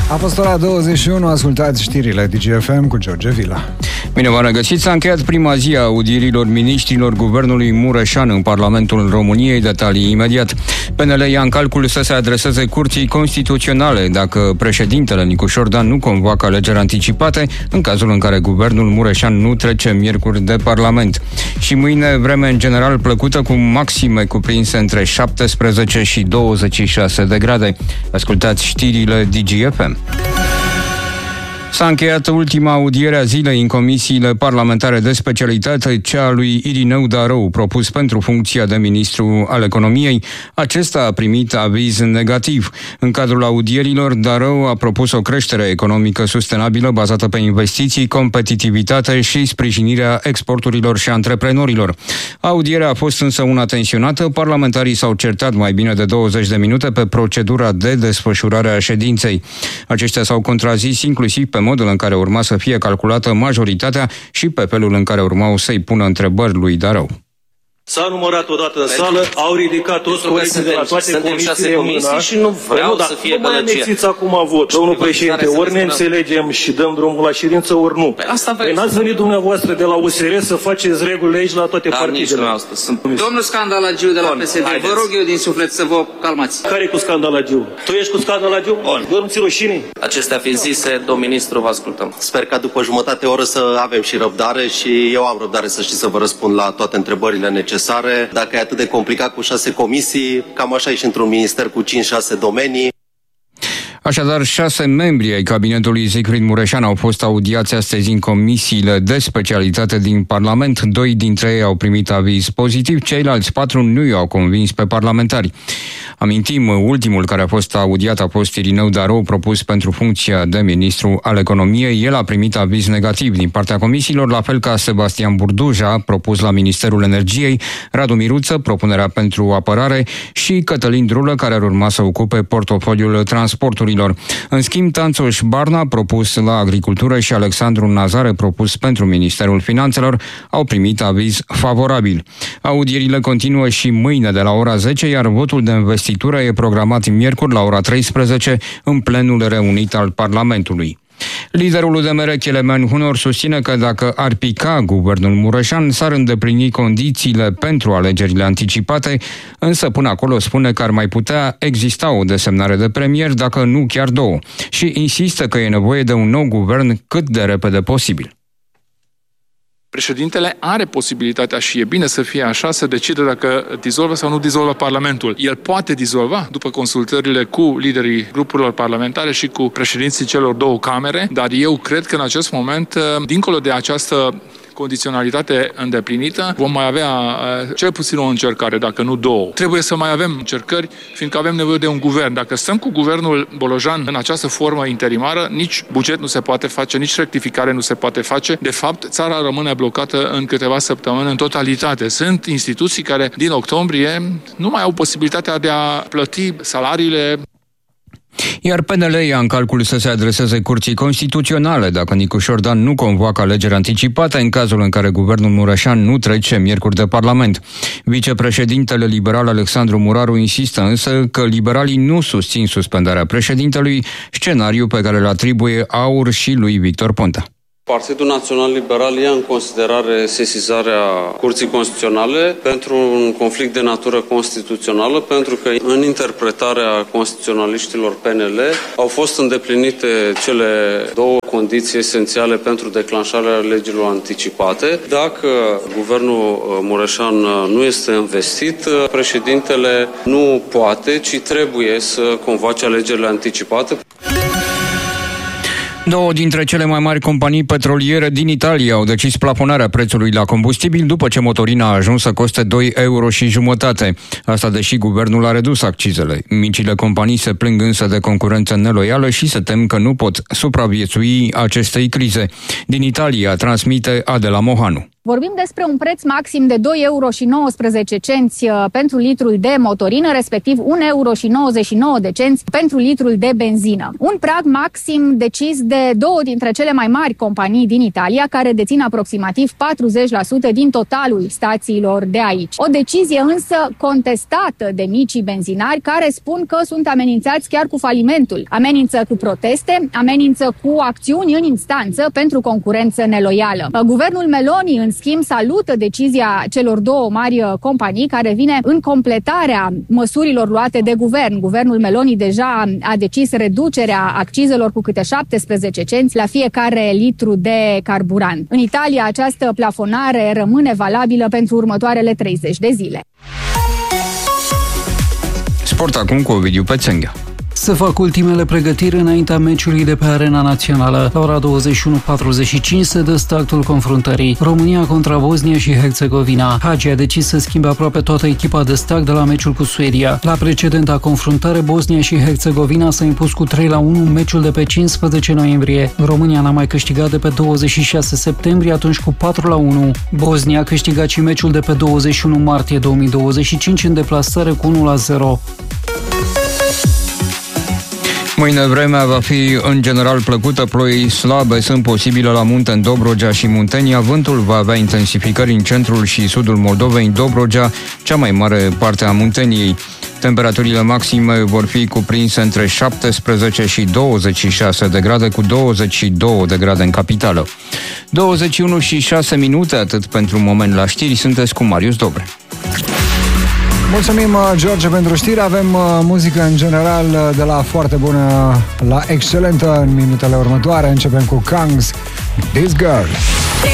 A fost ora 21, ascultați știrile DGFM cu George Vila. Bine v-am regăsit, s-a încheiat prima zi a audierilor miniștrilor guvernului Mureșan în Parlamentul României, detalii imediat. PNL ia în calcul să se adreseze Curții Constituționale dacă președintele Nicușor Dan nu convoacă alegeri anticipate, în cazul în care guvernul Mureșan nu trece miercuri de Parlament. Și mâine vreme în general plăcută cu maxime cuprinse între 17 și 26 de grade. Ascultați știrile DGFM. S-a încheiat ultima audiere a zilei în comisiile parlamentare de specialitate, cea a lui Irineu Darău, propus pentru funcția de ministru al economiei. Acesta a primit aviz negativ. În cadrul audierilor, Darău a propus o creștere economică sustenabilă bazată pe investiții, competitivitate și sprijinirea exporturilor și antreprenorilor. Audierea a fost însă una tensionată. Parlamentarii s-au certat mai bine de 20 de minute pe procedura de desfășurare a ședinței. Aceștia s-au contrazis inclusiv pe modul în care urma să fie calculată majoritatea și pe felul în care urmau să-i pună întrebări lui Darău. S-a numărat odată în sală, au ridicat toți colegii de la toate comisiile și nu vreau să fie gălăgie. Nu mai anexiți acum vot. Domnul președinte, ori ne înțelegem și dăm drumul la ședință, ori nu. Păi n-ați venit dumneavoastră de la USR să faceți regulile aici la toate partidele. Domnul Scandalagiu de la PSD, vă rog eu din suflet să vă calmați. Care e cu Scandalagiu? Tu ești cu Scandalagiu? Bă, nu ți rușine? Acestea fiind zise, domn ministru, vă ascultăm. Sper ca după jumătate oră să avem și răbdare și eu am răbdare să știți să vă răspund la toate întrebările necesare. Dacă e atât de complicat cu 6 comisii, cam așa e și într-un minister cu 5-6 domenii. Așadar, 6 membri ai cabinetului Siegfried Mureșan au fost audiați astăzi în comisiile de specialitate din Parlament. 2 dintre ei au primit aviz pozitiv, ceilalți 4 nu i-au convins pe parlamentari. Amintim, ultimul care a fost audiat a fost Irineu Darău, propus pentru funcția de ministru al economiei. El a primit aviz negativ din partea comisiilor, la fel ca Sebastian Burduja, propus la Ministerul Energiei, Radu Miruță, propunerea pentru apărare, și Cătălin Drulă, care ar urma să ocupe portofoliul transporturilor. În schimb, Tanțoș Barna, propus la agricultură, și Alexandru Nazare, propus pentru Ministerul Finanțelor, au primit aviz favorabil. Audierile continuă și mâine de la ora 10, iar votul de investitură e programat miercuri la ora 13 în plenul reunit al Parlamentului. Liderul UDMR, Kelemen Hunor, susține că dacă ar pica guvernul Mureșan, s-ar îndeplini condițiile pentru alegerile anticipate, însă până acolo spune că ar mai putea exista o desemnare de premier, dacă nu chiar 2, și insistă că e nevoie de un nou guvern cât de repede posibil. Președintele are posibilitatea, și e bine să fie așa, să decide dacă dizolvă sau nu dizolvă Parlamentul. El poate dizolva după consultările cu liderii grupurilor parlamentare și cu președinții celor 2 camere, dar eu cred că în acest moment, dincolo de această condiționalitate îndeplinită, vom mai avea cel puțin o încercare, dacă nu 2. Trebuie să mai avem încercări, fiindcă avem nevoie de un guvern. Dacă stăm cu guvernul Bolojan în această formă interimară, nici buget nu se poate face, nici rectificare nu se poate face. De fapt, țara rămâne blocată în câteva săptămâni în totalitate. Sunt instituții care din octombrie nu mai au posibilitatea de a plăti salariile. Iar PNL ia în calcul să se adreseze Curții Constituționale dacă Nicușor Dan nu convoacă alegeri anticipate, în cazul în care guvernul Mureșan nu trece miercuri de Parlament. Vicepreședintele liberal Alexandru Muraru insistă însă că liberalii nu susțin suspendarea președintelui, scenariu pe care îl atribuie AUR și lui Victor Ponta. Partidul Național Liberal ia în considerare sesizarea Curții Constituționale pentru un conflict de natură constituțională, pentru că în interpretarea constituționaliștilor PNL au fost îndeplinite cele 2 condiții esențiale pentru declanșarea legilor anticipate. Dacă guvernul Mureșan nu este investit, președintele nu poate, ci trebuie să convoace alegerile anticipate. 2 dintre cele mai mari companii petroliere din Italia au decis plafonarea prețului la combustibil după ce motorina a ajuns să coste 2,50 euro. Asta deși guvernul a redus accizele. Micile companii se plâng însă de concurență neloială și se tem că nu pot supraviețui acestei crize. Din Italia transmite Adela Mohanu. Vorbim despre un preț maxim de 2,19 euro pentru litrul de motorină, respectiv 1,99 euro pentru litrul de benzină. Un prag maxim decis de două dintre cele mai mari companii din Italia, care dețin aproximativ 40% din totalul stațiilor de aici. O decizie însă contestată de micii benzinari, care spun că sunt amenințați chiar cu falimentul. Amenință cu proteste, amenință cu acțiuni în instanță pentru concurență neloială. Guvernul Meloni, în schimb, salută decizia celor două mari companii, care vine în completarea măsurilor luate de guvern. Guvernul Meloni deja a decis reducerea accizelor cu câte 17 cenți la fiecare litru de carburant. În Italia, această plafonare rămâne valabilă pentru următoarele 30 de zile. Sport acum cu Ovidiu Pețenghea. Se fac ultimele pregătiri înaintea meciului de pe Arena Națională. La ora 21:45 se dă startul confruntării. România contra Bosnia și Herțegovina. Hagi a decis să schimbe aproape toată echipa de start de la meciul cu Suedia. La precedenta confruntare, Bosnia și Herțegovina s-a impus cu 3-1 în meciul de pe 15 noiembrie. România n-a mai câștigat de pe 26 septembrie, atunci cu 4-1. Bosnia a câștigat și meciul de pe 21 martie 2025 în deplasare cu 1-0. Mâine vremea va fi în general plăcută, ploi slabe sunt posibile la munte în Dobrogea și Muntenia. Vântul va avea intensificări în centrul și sudul Moldovei, în Dobrogea, cea mai mare parte a Munteniei. Temperaturile maxime vor fi cuprinse între 17 și 26 de grade, cu 22 de grade în capitală. 21 și 6 minute, atât pentru un moment la știri. Sunteți cu Marius Dobre. Mulțumim, George, pentru știri. Avem muzică în general de la foarte bună la excelentă în minutele următoare. Începem cu Kangs, This Girl.